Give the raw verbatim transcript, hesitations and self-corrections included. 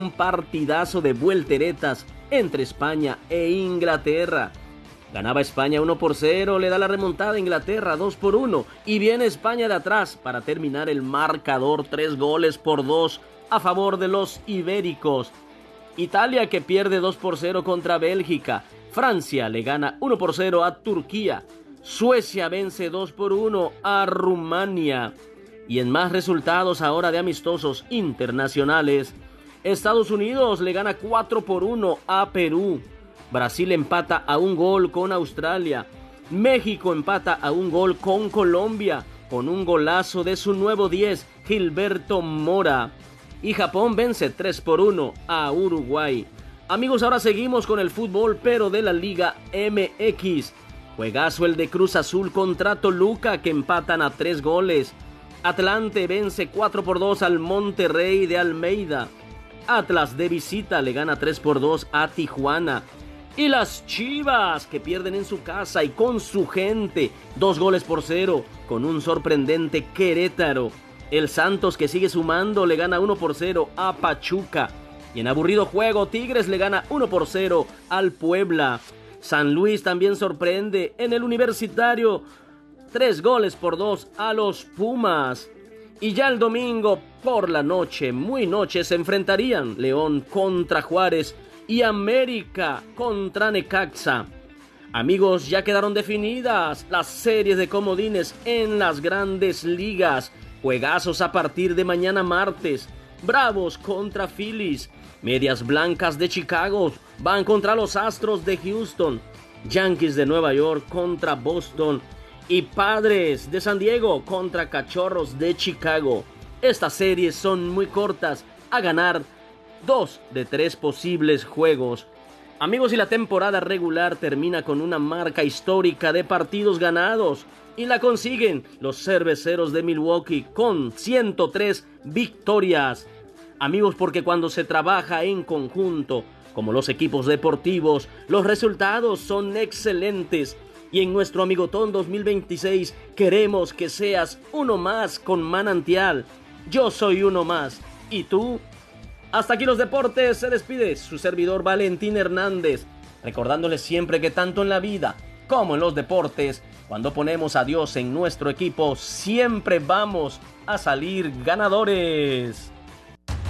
Un partidazo de vuelteretas entre España e Inglaterra. Ganaba España uno por cero, le da la remontada a Inglaterra dos por uno y viene España de atrás para terminar el marcador tres goles por dos a favor de los ibéricos. Italia que pierde dos por cero contra Bélgica. Francia le gana uno por cero a Turquía. Suecia vence dos por uno a Rumania. Y en más resultados ahora de amistosos internacionales, Estados Unidos le gana cuatro por uno a Perú. Brasil empata a un gol con Australia. México empata a un gol con Colombia, con un golazo de su nuevo diez, Gilberto Mora. Y Japón vence tres por uno a Uruguay. Amigos, ahora seguimos con el fútbol, pero de la Liga M X. Juegazo el de Cruz Azul contra Toluca, que empatan a tres goles. Atlante vence cuatro por dos al Monterrey de Almeida. Atlas de visita le gana tres por dos a Tijuana. Y las Chivas que pierden en su casa y con su gente dos goles por cero con un sorprendente Querétaro. El Santos que sigue sumando le gana uno por cero a Pachuca. Y en aburrido juego Tigres le gana uno por cero al Puebla. San Luis también sorprende en el Universitario, tres goles por dos a los Pumas. Y ya el domingo por la noche, muy noche, se enfrentarían León contra Juárez y América contra Necaxa. Amigos, ya quedaron definidas las series de comodines en las grandes ligas. Juegazos a partir de mañana martes. Bravos contra Phillies. Medias Blancas de Chicago van contra los Astros de Houston. Yankees de Nueva York contra Boston. Y Padres de San Diego contra Cachorros de Chicago. Estas series son muy cortas, a ganar dos de tres posibles juegos. Amigos, y la temporada regular termina con una marca histórica de partidos ganados. Y la consiguen los Cerveceros de Milwaukee con ciento tres victorias. Amigos, porque cuando se trabaja en conjunto, como los equipos deportivos, los resultados son excelentes. Y en nuestro Amigotón dos mil veintiséis queremos que seas uno más con Manantial. Yo soy uno más. ¿Y tú? Hasta aquí los deportes. Se despide su servidor Valentín Hernández, recordándoles siempre que tanto en la vida como en los deportes, cuando ponemos a Dios en nuestro equipo, siempre vamos a salir ganadores.